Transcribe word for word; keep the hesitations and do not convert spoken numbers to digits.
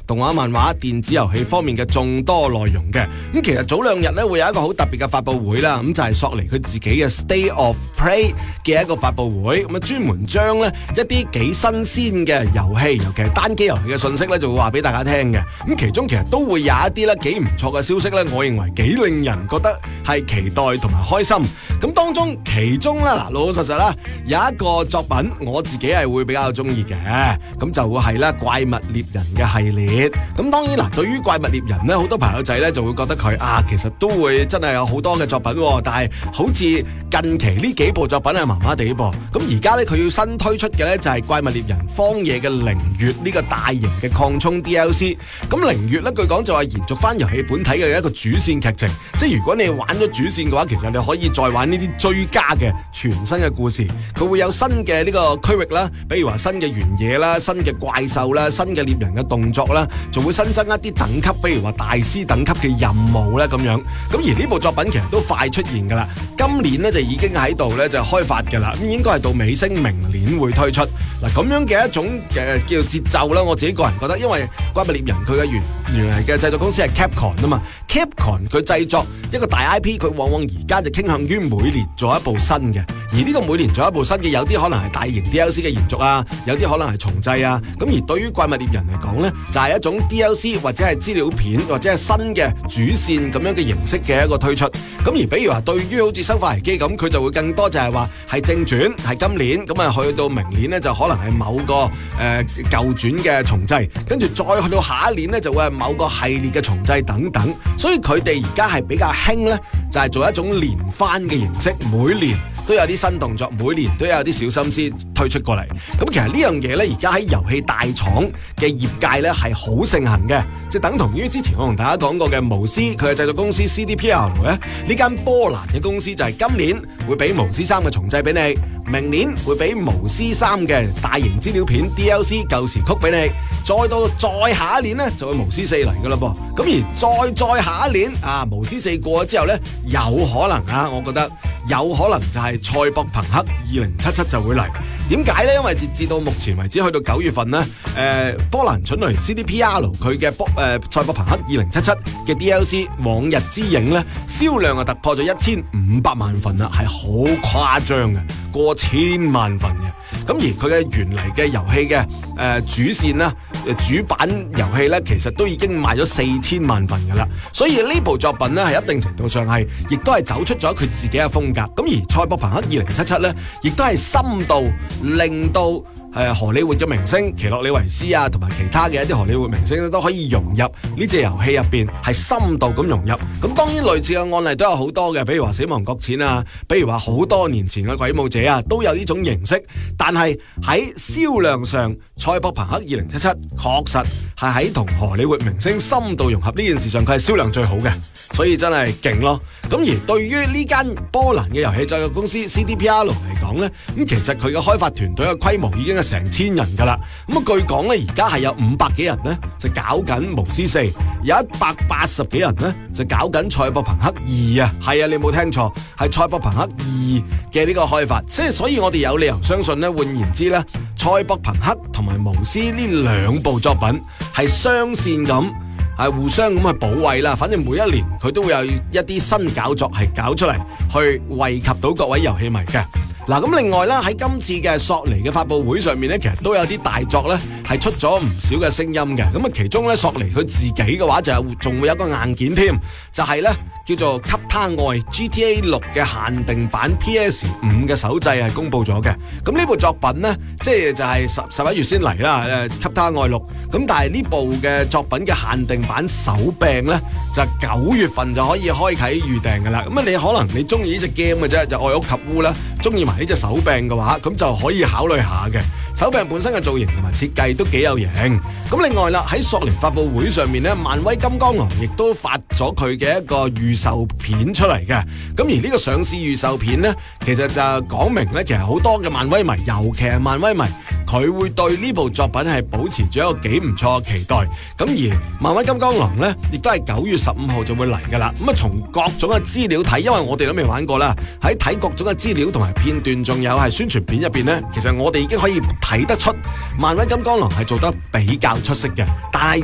動畫、漫畫、電子遊戲方面嘅眾多內容嘅。咁其實早兩日咧會有一個好特別嘅發佈會啦，咁就係索尼佢自己嘅 State of Play 嘅一個發佈會，咁啊專門將咧一啲幾新鮮嘅遊戲，尤其係單機遊戲嘅信息咧，就會話俾大家聽嘅。咁其中其實都會有一啲咧幾唔錯嘅消息咧，我認為幾令人覺得係期待同埋開心。咁當中其中咧嗱，老老實實啦，有一個作品我自己係會比較中意嘅，咁就會係咧怪物獵人嘅系列。咁當然嗱，對於怪物獵人咧，好多朋友仔咧就會覺得佢啊，其實都會真係有好多嘅作品，但係好似近期呢幾部作品係麻麻地噃。咁而家咧佢要新推出嘅咧就係怪物獵人荒野嘅靈月呢個大型嘅擴充 D L C。咁靈月咧據講就係延續翻遊戲本體嘅一個主線劇情，即係如果你玩咗主線嘅話，其實你可以再玩呢啲追加嘅全新嘅故事。佢會有新嘅呢個區域啦，比如話新嘅原野啦、新嘅怪獸啦、新嘅獵人嘅動作啦，仲會新增一啲等級，比如話大師等級嘅任務咧咁樣。咁而呢部作品其實都快出現噶啦，今年咧就已經喺度咧就開發噶啦，咁應該係到尾聲明年會推出。嗱咁樣嘅一種嘅叫做節奏啦，我自己個人覺得，因為怪物獵人佢嘅原原來嘅製作公司係 Capcom 啊嘛 ，Capcom 佢製作一個大 I P， 佢往往而家就傾向於每年做一部新嘅，而呢個每年做一部新嘅，有啲可能係大型 D L C 嘅延續啊，有啲可能係重製啊。咁而對於怪物獵人嚟講呢，就係、是、一種 D L C 或者係資料片或者係新嘅主線咁樣嘅形式嘅一個推出。咁而比如話對於好似生化危機咁，佢就會更多就係話係正傳，係今年咁啊，去到明年呢，就可能係某個誒、呃、舊傳嘅重製，跟住再去到下一年呢，就會係某個系列嘅重製等等。所以佢哋而家係比較興呢，就係、是、做一種連番嘅形式，每年都有啲新動作，每年都有啲小心思推出過嚟。咁其實呢樣嘢咧，而家喺遊戲大廠嘅業界咧係好盛行嘅，即係等同於之前我同大家講過嘅巫師，佢嘅製作公司 C D P R 咧，呢間波蘭嘅公司就係今年會俾巫師三嘅重製俾你，明年會俾巫師三嘅大型資料片 D L C 舊時曲俾你，再到再下一年咧就會巫師四嚟噶啦噃。咁而再再下一年啊，巫師四過咗之後咧，有可能啊，我覺得有可能就係賽博朋克二零七七就會嚟。點解呢？因為截至到目前為止，去到九月份呢，誒、呃、波蘭蠢雷 C D P R 佢嘅波誒賽博朋克二零七七嘅 D L C 往日之影呢，銷量啊突破咗一千五百萬份啦，係好誇張嘅，過千萬份嘅。咁而佢嘅原嚟嘅遊戲嘅誒主線啦，主板遊戲呢，其實都已經賣咗四千萬份噶啦。所以呢部作品呢，係一定程度上係，亦都係走出咗佢自己嘅風格。咁而賽博朋克二零七七呢，亦都係深度令到誒、呃、荷里活嘅明星奇洛里維斯啊，同埋其他嘅一啲荷里活明星都可以融入呢隻遊戲入邊，係深度咁融入。咁當然類似嘅案例都有好多嘅，比如話死亡擱淺啊，比如話好多年前嘅鬼武者啊，都有呢種形式。但係喺銷量上，賽博朋克二零七七確實係喺同荷里活明星深度融合呢件事上，佢係銷量最好嘅，所以真係勁咯。咁而對於呢間波蘭嘅遊戲製作公司 C D P R 嚟講呢，咁其實佢嘅開發團隊嘅規模已經係成千人噶啦。咁啊據講呢，而家係有五百幾人呢就搞緊巫師四，有一百八十幾人呢就搞緊賽博朋克二啊。係啊，你冇聽錯，係賽博朋克二嘅呢個開發。即係所以我哋有理由相信呢，換言之呢，賽博朋克同埋巫師呢兩部作品係雙線咁，係互相咁去保衛啦。反正每一年佢都會有一啲新搞作係搞出嚟，去惠及到各位遊戲迷嘅。嗱，咁另外啦，喺今次嘅索尼嘅發佈會上面咧，其實都有啲大作咧係出咗唔少嘅聲音嘅。咁啊，其中咧索尼佢自己嘅話就仲會有一個硬件添，就係咧叫做給他愛 G T A 六嘅限定版 P S 五嘅手掣係公佈咗嘅。咁呢部作品咧，即係就係十十一月先嚟啦，誒給他愛六。咁但係呢部嘅作品嘅限定版手柄咧，就九月份就可以開啟預訂㗎啦。咁啊，你可能你中意呢隻 game 嘅啫，就愛屋及烏啦，中意埋呢隻手柄嘅話，咁就可以考慮下嘅。手柄本身嘅造型同埋設計都幾有型。咁另外啦，喺索尼發佈會上面咧，漫威金剛狼亦都發咗佢嘅一個預售片出嚟嘅。咁而呢個上市預售片咧，其實就講明咧，其實好多嘅漫威迷，尤其係漫威迷，佢會對呢部作品係保持住一個幾唔錯嘅期待。咁而漫威金剛狼咧，亦都係九月十五號就會嚟噶啦。咁啊，從各種嘅資料睇，因為我哋都未玩過啦，喺睇各種嘅資料同埋片段，仲有係宣傳片入邊咧，其實我哋已經可以睇得出漫威金剛狼係做得比較出色嘅。但係